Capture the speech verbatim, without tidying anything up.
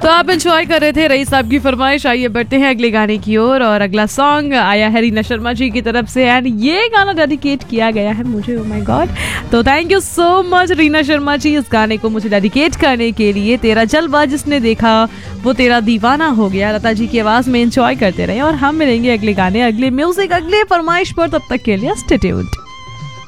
तो आप एंजॉय कर रहे थे रईस साहब की फरमाइश। आइए बढ़ते हैं अगले गाने की ओर, और, और अगला सॉन्ग आया है रीना शर्मा जी की तरफ से, एंड ये गाना डेडिकेट किया गया है मुझे। ओह माय गॉड, तो thank you so much Reena Sharma ji इस गाने को मुझे डेडिकेट करने के लिए। तेरा जलवा जिसने देखा वो तेरा दीवाना हो गया, लता जी की आवाज में एंजॉय करते रहे, और हम मिलेंगे अगले गाने, अगले म्यूजिक, अगले फरमाइश पर। तब तक के लिए स्टे ट्यून्ड।